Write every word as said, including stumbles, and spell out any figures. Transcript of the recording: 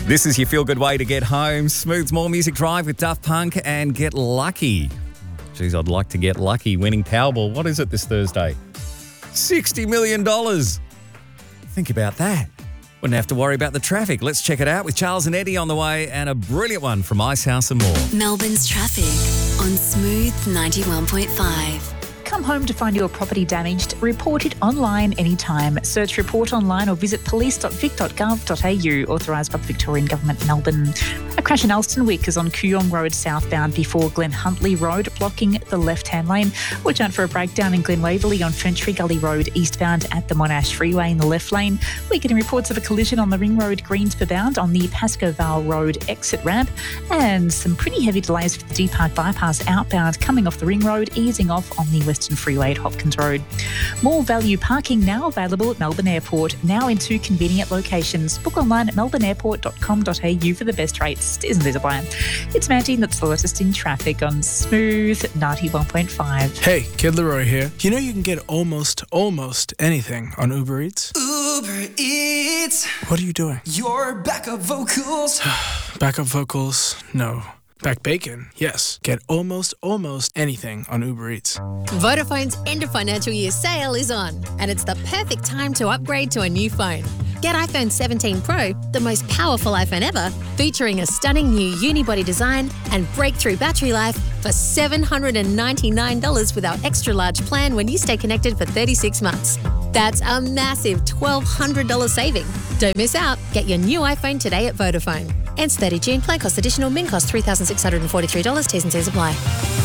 This is your feel-good way to get home. Smooth's More Music Drive with Daft Punk and Get Lucky. Geez, I'd like to get lucky winning Powerball. What is it this Thursday? sixty million dollars. Think about that. Wouldn't have to worry about the traffic. Let's check it out with Charles and Eddie on the way and a brilliant one from Icehouse and More. Melbourne's traffic on Smooth ninety-one point five. Come home to find your property damaged? Report it online anytime. Search Report online or visit police dot vic dot gov dot a u, authorised by the Victorian Government, Melbourne. A crash in Alstonwick is on Kooyong Road southbound before Glen Huntley Road, blocking the left-hand lane. Watch out for a breakdown in Glen Waverley on Fentree Gully Road eastbound at the Monash Freeway in the left lane. We're getting reports of a collision on the Ring Road Greensborough bound on the Pascoe Vale Road exit ramp, and some pretty heavy delays for the Deep Park bypass outbound coming off the Ring Road, easing off on the Western Freeway at Hopkins Road. More value parking now available at Melbourne Airport, now in two convenient locations. Book online at melbourne airport dot com dot a u for the best rates. Isn't this a plan? It's Mandy, and that's the latest in traffic on Smooth ninety-one point five. Hey, Kid Leroy here. You know you can get almost, almost anything on Uber Eats? Uber Eats. What are you doing? Your backup vocals. Backup vocals? No. Back bacon? Yes. Get almost, almost anything on Uber Eats. Vodafone's end of financial year sale is on, and it's the perfect time to upgrade to a new phone. Get iPhone seventeen Pro, the most powerful iPhone ever, featuring a stunning new unibody design and breakthrough battery life for seven hundred ninety-nine dollars with our extra large plan when you stay connected for thirty-six months. That's a massive twelve hundred dollars saving. Don't miss out. Get your new iPhone today at Vodafone. Ends thirtieth June. Plan cost additional. Min cost three thousand six hundred forty-three dollars. T's and C's apply.